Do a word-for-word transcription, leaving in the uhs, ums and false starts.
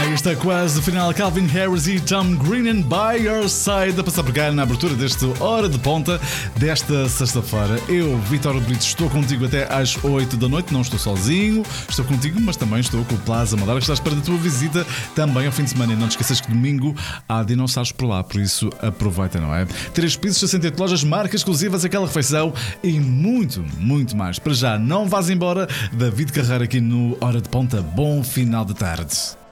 Está quase o final. Calvin Harris e Tom Green By Your Side a passar por cá na abertura deste Hora de Ponta desta sexta-feira. Eu, Vítor Brito, estou contigo até às oito da noite. Não estou sozinho, estou contigo, mas também estou com o Plaza Madeira, que está à espera da tua visita também ao fim de semana. E não te esqueças que domingo há dinossauros por lá, por isso aproveita, não é? Três pisos, sessenta e oito lojas, marcas exclusivas, aquela refeição e muito, muito mais. Para já, não vás embora. David Carreira aqui no Hora de Ponta. Bom final de tarde.